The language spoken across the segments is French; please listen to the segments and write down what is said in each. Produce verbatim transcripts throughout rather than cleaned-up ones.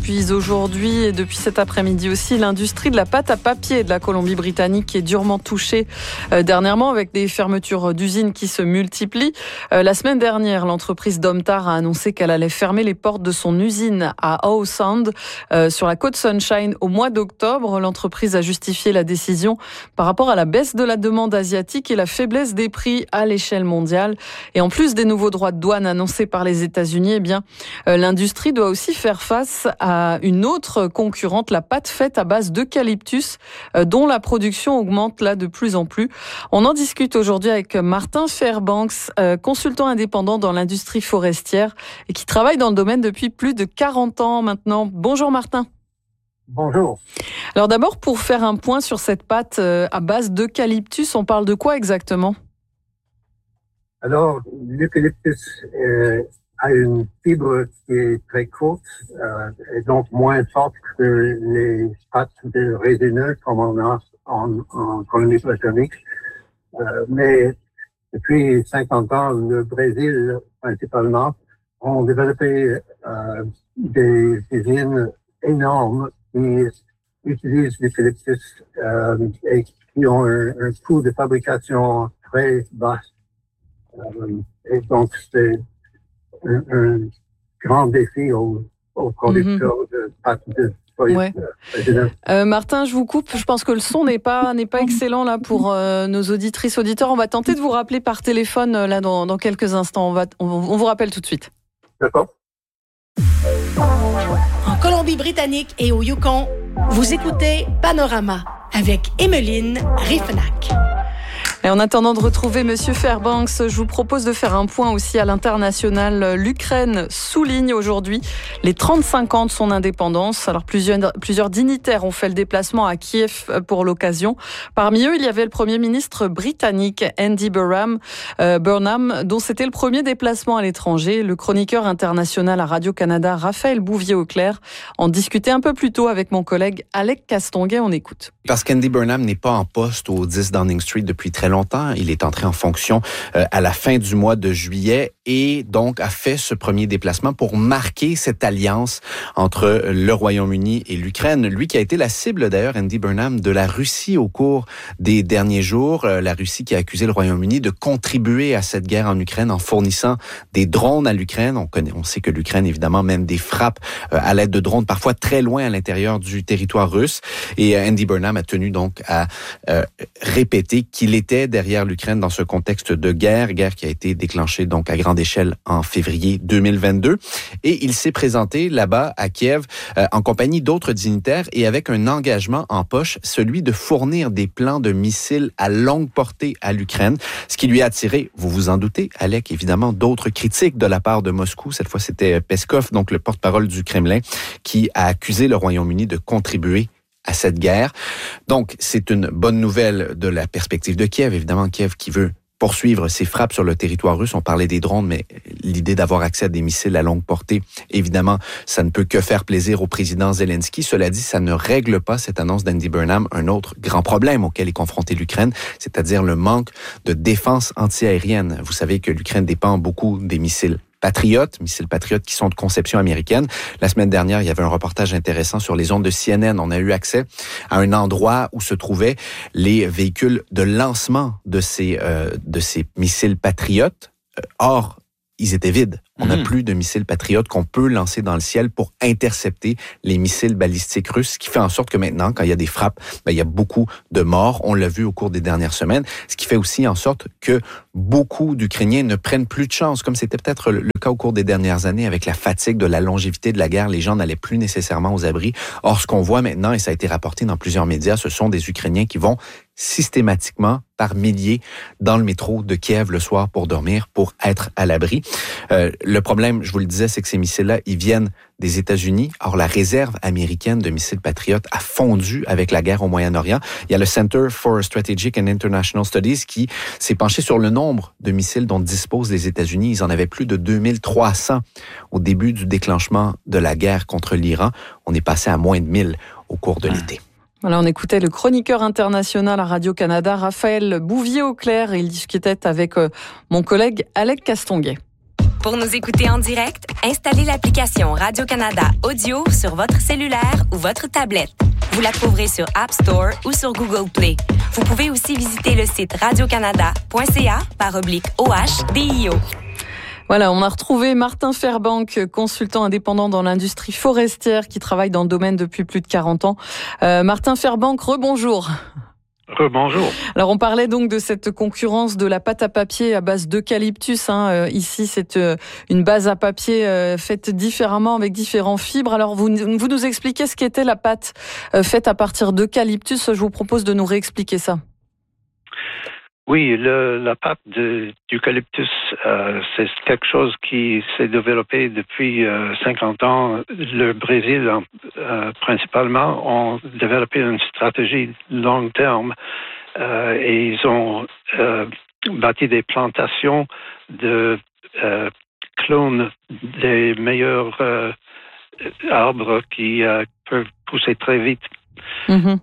Puis aujourd'hui et depuis cet après-midi aussi, l'industrie de la pâte à papier de la Colombie-Britannique est durement touchée euh, dernièrement avec des fermetures d'usines qui se multiplient. Euh, la semaine dernière, l'entreprise Domtar a annoncé qu'elle allait fermer les portes de son usine à Howe Sound euh, sur la côte Sunshine au mois d'octobre. L'entreprise a justifié la décision par rapport à la baisse de la demande asiatique et la faiblesse des prix à l'échelle mondiale. Et en plus des nouveaux droits de douane annoncés par les États-Unis, eh bien, euh, l'industrie doit aussi faire face à une autre concurrente, la pâte faite à base d'eucalyptus, euh, dont la production augmente là de plus en plus. On en discute aujourd'hui avec Martin Fairbanks, euh, consultant indépendant dans l'industrie forestière et qui travaille dans le domaine depuis plus de quarante ans maintenant. Bonjour Martin. Bonjour. Alors d'abord, pour faire un point sur cette pâte euh, à base d'eucalyptus, on parle de quoi exactement ? Alors, l'eucalyptus euh, a une fibre qui est très courte euh, et donc moins forte que les pâtes de résineux comme on a en, en Colombie-Britannique. Euh, mais depuis cinquante ans, le Brésil principalement ont développé euh, des usines énormes qui utilisent l'eucalyptus euh, et qui ont un, un coût de fabrication très bas. Euh, et donc, c'est un, un grand défi aux, aux producteurs mm-hmm. de pâtes de soya. Ouais. Euh, euh, Martin, je vous coupe. Je pense que le son n'est pas n'est pas excellent là pour euh, nos auditrices auditeurs. On va tenter de vous rappeler par téléphone là dans, dans quelques instants. On va on, on vous rappelle tout de suite. D'accord. En Colombie-Britannique et au Yukon, vous écoutez Panorama avec Emmeline Riefenach. Et en attendant de retrouver Monsieur Fairbanks, je vous propose de faire un point aussi à l'international. L'Ukraine souligne aujourd'hui les trente-cinq ans de son indépendance. Alors plusieurs, plusieurs dignitaires ont fait le déplacement à Kiev pour l'occasion. Parmi eux, il y avait le Premier ministre britannique Andy Burnham, euh, Burnham, dont c'était le premier déplacement à l'étranger. Le chroniqueur international à Radio-Canada, Raphaël Bouvier-Auclair, en discutait un peu plus tôt avec mon collègue Alec Castonguay. On écoute. Parce qu'Andy Burnham n'est pas en poste au dix Downing Street depuis très longtemps. Il est entré en fonction euh, à la fin du mois de juillet et donc a fait ce premier déplacement pour marquer cette alliance entre le Royaume-Uni et l'Ukraine. Lui qui a été la cible d'ailleurs, Andy Burnham, de la Russie au cours des derniers jours. Euh, la Russie qui a accusé le Royaume-Uni de contribuer à cette guerre en Ukraine en fournissant des drones à l'Ukraine. On connaît, on sait que l'Ukraine évidemment mène des frappes euh, à l'aide de drones parfois très loin à l'intérieur du territoire russe. Et euh, Andy Burnham a tenu donc à euh, répéter qu'il était derrière l'Ukraine dans ce contexte de guerre, guerre qui a été déclenchée donc à grande échelle en février deux mille vingt-deux. Et il s'est présenté là-bas à Kiev euh, en compagnie d'autres dignitaires et avec un engagement en poche, celui de fournir des plans de missiles à longue portée à l'Ukraine, ce qui lui a attiré, vous vous en doutez, Alec, évidemment, d'autres critiques de la part de Moscou. Cette fois, c'était Peskov, donc le porte-parole du Kremlin, qui a accusé le Royaume-Uni de contribuer à cette guerre. Donc, c'est une bonne nouvelle de la perspective de Kiev. Évidemment, Kiev qui veut poursuivre ses frappes sur le territoire russe. On parlait des drones, mais l'idée d'avoir accès à des missiles à longue portée, évidemment, ça ne peut que faire plaisir au président Zelensky. Cela dit, ça ne règle pas, cette annonce d'Andy Burnham, un autre grand problème auquel est confrontée l'Ukraine, c'est-à-dire le manque de défense antiaérienne. Vous savez que l'Ukraine dépend beaucoup des missiles Patriot, missiles Patriot qui sont de conception américaine. La semaine dernière, il y avait un reportage intéressant sur les ondes de C N N. On a eu accès à un endroit où se trouvaient les véhicules de lancement de ces euh, de ces missiles Patriot. Or, ils étaient vides. On n'a mmh. plus de missiles Patriot qu'on peut lancer dans le ciel pour intercepter les missiles balistiques russes, ce qui fait en sorte que maintenant, quand il y a des frappes, ben, il y a beaucoup de morts. On l'a vu au cours des dernières semaines, ce qui fait aussi en sorte que beaucoup d'Ukrainiens ne prennent plus de chance, comme c'était peut-être le cas au cours des dernières années avec la fatigue de la longévité de la guerre. Les gens n'allaient plus nécessairement aux abris. Or, ce qu'on voit maintenant, et ça a été rapporté dans plusieurs médias, ce sont des Ukrainiens qui vont systématiquement par milliers dans le métro de Kiev le soir pour dormir, pour être à l'abri. Euh, le problème, je vous le disais, c'est que ces missiles-là, ils viennent des États-Unis. Or, la réserve américaine de missiles Patriot a fondu avec la guerre au Moyen-Orient. Il y a le Center for Strategic and International Studies qui s'est penché sur le nombre de missiles dont disposent les États-Unis. Ils en avaient plus de deux mille trois cents au début du déclenchement de la guerre contre l'Iran. On est passé à moins de mille au cours de l'été. Voilà, on écoutait le chroniqueur international à Radio-Canada, Raphaël Bouvier-Auclair, et il discutait avec mon collègue Alec Castonguay. Pour nous écouter en direct, installez l'application Radio-Canada Audio sur votre cellulaire ou votre tablette. Vous la trouverez sur App Store ou sur Google Play. Vous pouvez aussi visiter le site radiocanada point c a par oblique O H D I O. Voilà, on a retrouvé Martin Fairbank, consultant indépendant dans l'industrie forestière qui travaille dans le domaine depuis plus de quarante ans. Euh, Martin Fairbank, rebonjour. Rebonjour. Alors on parlait donc de cette concurrence de la pâte à papier à base d'eucalyptus. Hein. Euh, ici, c'est euh, une base à papier euh, faite différemment avec différents fibres. Alors vous, vous nous expliquez ce qu'était la pâte euh, faite à partir d'eucalyptus. Je vous propose de nous réexpliquer ça. Oui, le, la pâte de, d'eucalyptus, euh, c'est quelque chose qui s'est développé depuis euh, cinquante ans. Le Brésil, euh, principalement, ont développé une stratégie long terme euh, et ils ont euh, bâti des plantations de euh, clones des meilleurs euh, arbres qui euh, peuvent pousser très vite. Mm-hmm.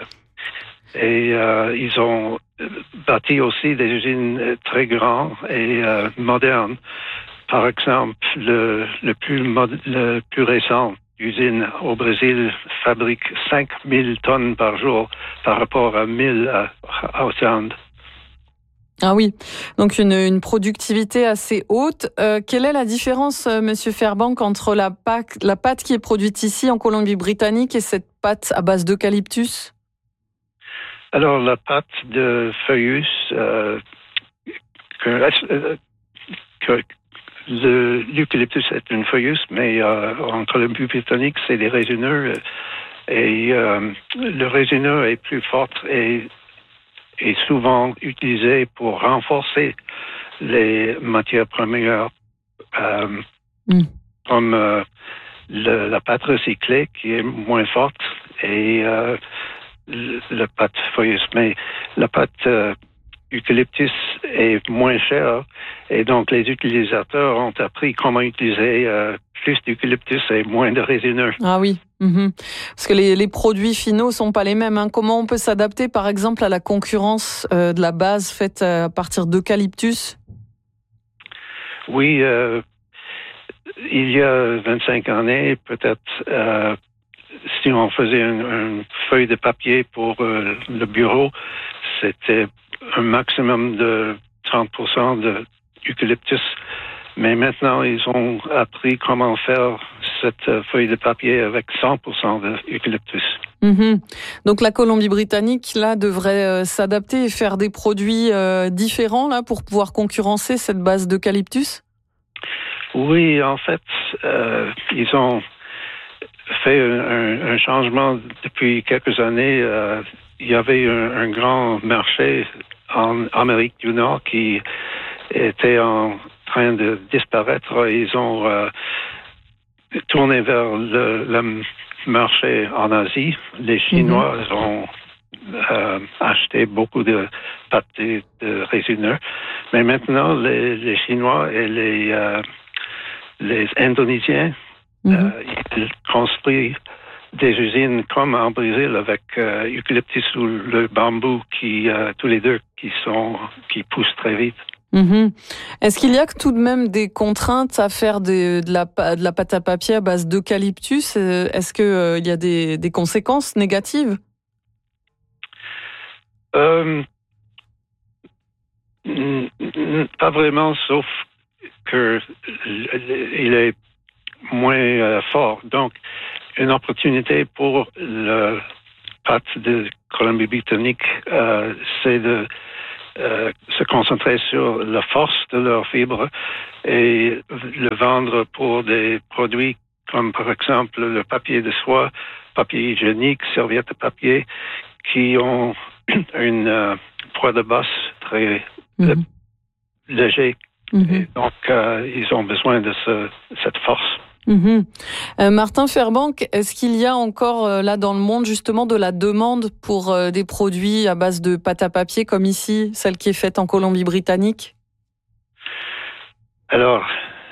Et euh, ils ont bâti aussi des usines très grandes et euh, modernes. Par exemple, le, le, plus, mod, le plus récent usine au Brésil fabrique cinq mille tonnes par jour par rapport à mille à, à Hollande. Ah oui, donc une, une productivité assez haute. Euh, quelle est la différence, euh, Monsieur Fairbank, entre la pâte, la pâte qui est produite ici en Colombie-Britannique et cette pâte à base d'eucalyptus? Alors, la pâte de feuillus, euh, que, euh, que le, l'eucalyptus est une feuillus, mais euh, en Colombie-Britannique, c'est des résineux. Et euh, le résineux est plus fort et est souvent utilisé pour renforcer les matières premières, euh, mm. comme euh, le, la pâte recyclée qui est moins forte et euh, la pâte feuilleuse, mais la pâte euh, eucalyptus est moins chère et donc les utilisateurs ont appris comment utiliser euh, plus d'eucalyptus et moins de résineux. Ah oui, mm-hmm. Parce que les, les produits finaux sont pas les mêmes. Hein. Comment on peut s'adapter par exemple à la concurrence euh, de la base faite à partir d'eucalyptus? Oui, euh, il y a vingt-cinq années, peut-être euh, si on faisait une, une feuille de papier pour euh, le bureau, c'était un maximum de trente pour cent d'eucalyptus. Mais maintenant, ils ont appris comment faire cette feuille de papier avec cent pour cent d'eucalyptus. Mmh. Donc la Colombie-Britannique, là, devrait euh, s'adapter et faire des produits euh, différents là, pour pouvoir concurrencer cette base d'eucalyptus? Oui, en fait, euh, ils ont fait un, un changement depuis quelques années. Euh, il y avait un, un grand marché en Amérique du Nord qui était en train de disparaître. Ils ont euh, tourné vers le, le marché en Asie. Les Chinois mm-hmm. ont euh, acheté beaucoup de pâtes de, de résineux. Mais maintenant, les, les Chinois et les, euh, les Indonésiens Mm-hmm. Euh, ils construisent des usines comme en Brésil avec euh, eucalyptus ou le bambou qui euh, tous les deux qui sont qui poussent très vite. Mm-hmm. Est-ce qu'il y a tout de même des contraintes à faire de, de, la, de la pâte à papier à base d'eucalyptus? Est-ce qu'il euh, y a des, des conséquences négatives? Euh, n- n- pas vraiment, sauf que il est moins euh, fort. Donc, une opportunité pour le pâte de Colombie-Britannique, euh, c'est de euh, se concentrer sur la force de leurs fibres et le vendre pour des produits comme par exemple le papier de soie, papier hygiénique, serviettes de papier, qui ont une euh, poids de bosse très mm-hmm. euh, léger. Mm-hmm. Et donc, euh, ils ont besoin de ce, cette force. Mmh. Euh, Martin Fairbank, est-ce qu'il y a encore euh, là dans le monde justement de la demande pour euh, des produits à base de pâte à papier comme ici, celle qui est faite en Colombie-Britannique? Alors,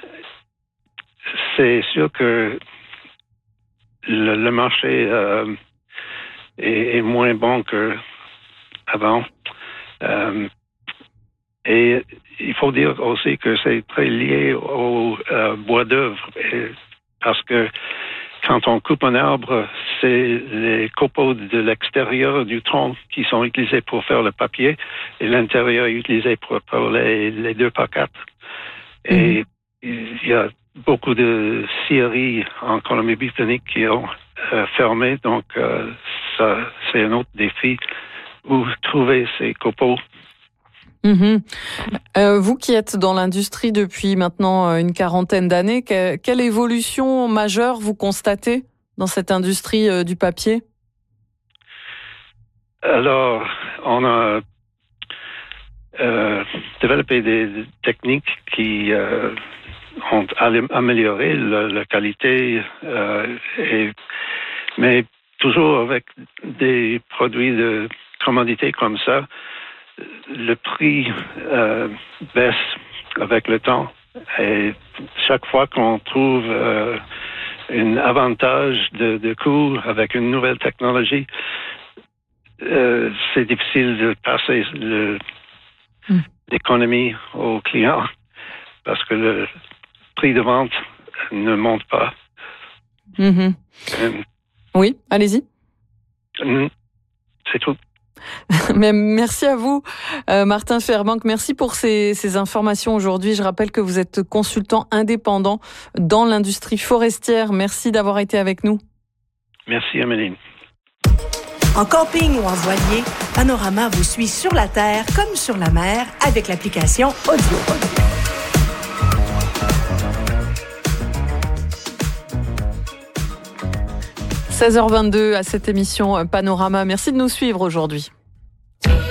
c'est sûr que le, le marché euh, est, est moins bon qu'avant. Euh, Et il faut dire aussi que c'est très lié au euh, bois d'œuvre, et, parce que quand on coupe un arbre, c'est les copeaux de l'extérieur du tronc qui sont utilisés pour faire le papier et l'intérieur est utilisé pour, pour les, les deux par quatre. Et il y a beaucoup de scieries en Colombie-Britannique qui ont euh, fermé, donc euh, ça, c'est un autre défi où trouver ces copeaux. Mmh. Euh, vous qui êtes dans l'industrie depuis maintenant une quarantaine d'années, que, quelle évolution majeure vous constatez dans cette industrie euh, du papier? Alors, on a euh, développé des techniques qui euh, ont amélioré la, la qualité, euh, et, mais toujours avec des produits de commodité comme ça, le prix euh, baisse avec le temps. Et chaque fois qu'on trouve euh, un avantage de, de coût avec une nouvelle technologie, euh, c'est difficile de passer le, mm. l'économie aux clients parce que le prix de vente ne monte pas. Mm-hmm. Euh, oui, allez-y. C'est tout. Mais merci à vous, euh, Martin Fairbank. Merci pour ces, ces informations aujourd'hui. Je rappelle que vous êtes consultant indépendant dans l'industrie forestière. Merci d'avoir été avec nous. Merci, Amélie. En camping ou en voilier, Panorama vous suit sur la terre comme sur la mer avec l'application Audio. seize heures vingt-deux à cette émission Panorama. Merci de nous suivre aujourd'hui.